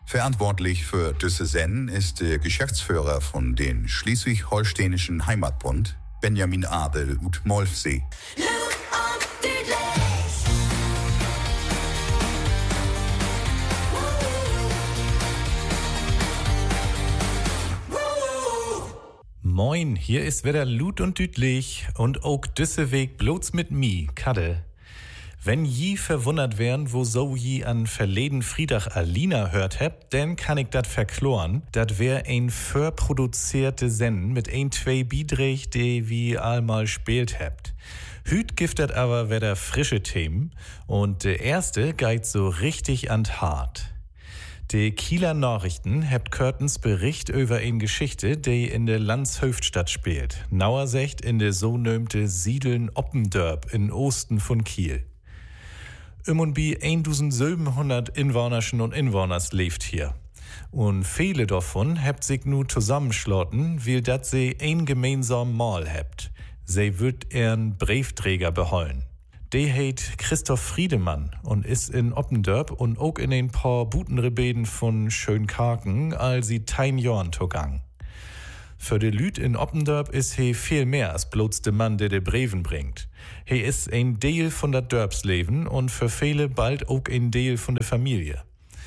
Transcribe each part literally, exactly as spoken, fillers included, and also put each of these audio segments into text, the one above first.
Verantwortlich für diese Sendung ist der Geschäftsführer von den Schleswig-Holsteinischen Heimatbund, Benjamin Abel ut Molfsee. Moin, hier ist wieder Lut und Dütlich und auch düsse Weg bloß mit mi, Kadde. Wenn je verwundert wären, wo so je an verleden Friedach Alina hört hebt, dann kann ich dat verkloren. Dat wär ein vorproduzierte Senden mit ein, zwei Biedrich, die wie allmal spielt hebt. Hüt gibt dat aber wieder frische Themen und der erste geht so richtig an hart. Die Kieler Nachrichten hebt Curtens Bericht über eine Geschichte, die in der Landshöftstadt spielt. Nauer secht in der so nömte Siedeln Oppendörp in Osten von Kiel. Um und bi eintausendsiebenhundert Inwohnerschen und Inwohners lebt hier. Und viele davon hebt sich nu zusammenschlotten, weil dat sie ein gemeinsam Mal hebt. Sie wird ihren Briefträger behollen. Der heit Christoph Friedemann und ist in Oppendörp und auch in ein paar Butenrebeden von Schönkarken, als sie tein Jorn togang. Für de Lüt in Oppendörp ist he viel mehr als bloß de Mann, der de Breven bringt. He ist ein Deel von dat Dörpsleben und für viele bald auch ein Deel von der Familie.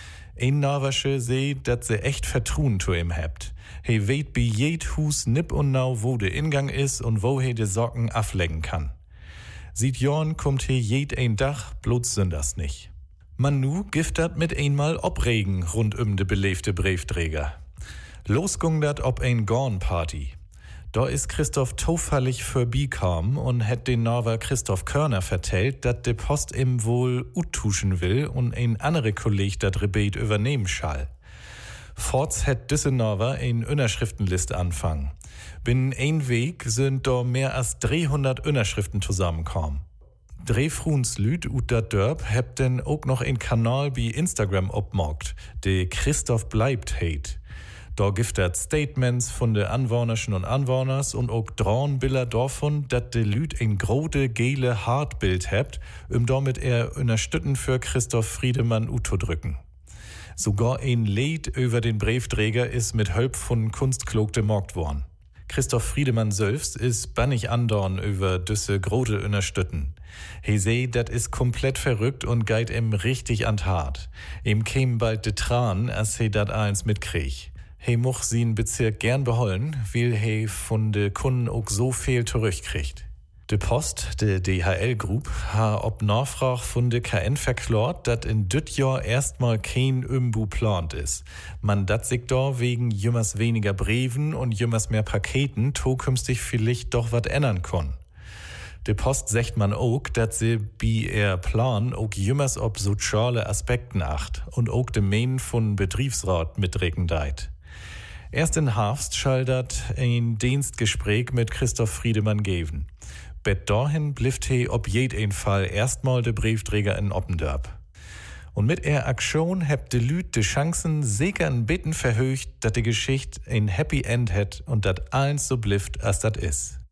Ein Narwasche seh, dat se echt Vertruen zu ihm hebt. He weet bi jed Hus nipp und nau, wo de Ingang is und wo he de Socken aflecken kann. Sieht Jorn kommt he jed ein Dach, bloß sünders nicht. Man nu giftert mit einmal Obregen rund um de belebte Briefträger. Losgung dat ob ein Gorn-Party. Da is Christoph tofallig vorbikam und hätt den Norwer Christoph Körner vertellt, dat de Post ihm wohl uttuschen will und ein andere Kolleg dat Rebet übernehmen schall. Forts hätt düsse Norwer ein Unterschriftenliste anfangen. Binnen ein Weg sind da mehr als dreihundert Unterschriften zusammenkommen. Drei Fruns Lüt ut dat Dörp hebt denn auch noch ein Kanal wie Instagram obmockt, de Christoph bleibt heit. Da gibt es Statements von de Anwohnerschen und Anwohners und auch Drawnbilder davon, dat de Lüt ein grote, gele Hartbild hebt, um damit er unterstützen für Christoph Friedemann Uto drücken. Sogar ein Lied über den Briefträger ist mit Hölp von Kunstklogte morgt worden. Christoph Friedemann selbst ist bannig andorn über düsse grote unterstützen. He seh, dat is komplett verrückt und geit ihm richtig an hart. Ihm kämen bald de Tran, als he dat eins mitkrieg. He moch sin Bezirk gern behollen, weil he von de Kunden auch so viel zurückkriegt. De Post, de D H L-Group, ha ob Nachfrage von de K N verklort, dat in düt Jahr erstmal kein Umbu plant is. Man dat sich da wegen jümmers weniger Breven und jümmers mehr Paketen zukünftig vielleicht doch wat ändern kon. De Post sagt man auch, dat se bi er Plan auch jümmers ob soziale Aspekten acht und auch de Main von Betriebsrat mitregen deit. Erst in Herbst schaldert ein Dienstgespräch mit Christoph Friedemann geben. Bet dahin blifft he ob jeden Fall erstmal de Briefträger in Oppendörp. Und mit er Aktion hebt de Lüt de Chancen sicher ein Bitten verhöcht, dat de Geschichte ein Happy End het und dat eins so blifft, als dat is.